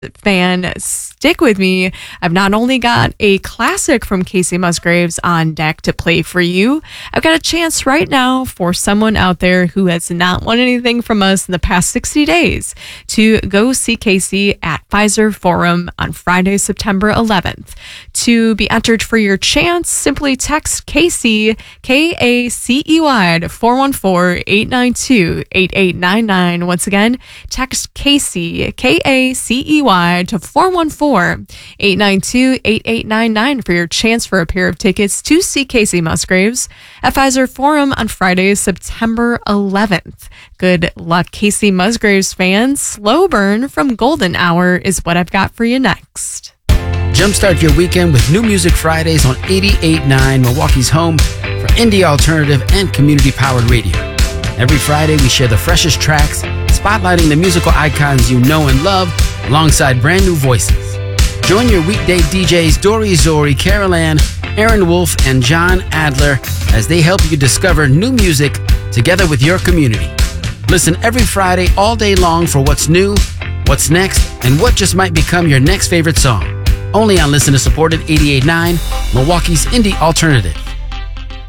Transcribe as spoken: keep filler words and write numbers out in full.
fan, stick with me. I've not only got a classic from Kacey Musgraves on deck to play for you, I've got a chance right now for someone out there who has not won anything from us in the past sixty days to go see Kacey at Pfizer Forum on Friday, September eleventh. To be entered for your chance, simply text Kacey, K A C E Y, to four one four, eight nine two, eight eight nine nine. Once again, text Kacey, K A C E Y, to four one four, eight nine two, eight eight nine nine for your chance for a pair of tickets to see Kacey Musgraves at Pfizer Forum on Friday, September eleventh. Good luck, Kacey Musgraves fans. Slow Burn from Golden Hour is what I've got for you next. Jumpstart your weekend with New Music Fridays on eighty-eight point nine, Milwaukee's home for indie alternative and community-powered radio. Every Friday, we share the freshest tracks, spotlighting the musical icons you know and love, alongside brand new voices. Join your weekday D Js Dory Zori, Carol Ann, Aaron Wolf, and John Adler as they help you discover new music together with your community. Listen every Friday all day long for what's new, what's next, and what just might become your next favorite song. Only on listener-supported eighty-eight point nine, Milwaukee's indie alternative.